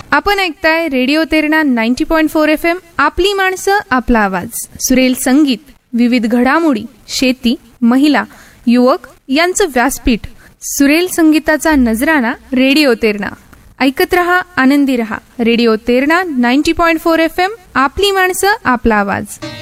आपण ऐकताय radio Terna 90.4 FM. आपली माणसं आपला आवाज. सुरेल संगीत, विविध घडामोडी, शेती, महिला, युवक यांचं व्यासपीठ. सुरेल संगीताचा नजराणा रेडिओ तेरणा. ऐकत रहा, आनंदी रहा. Radio Terna 90.4 FM. आपली माणसं आपला आवाज.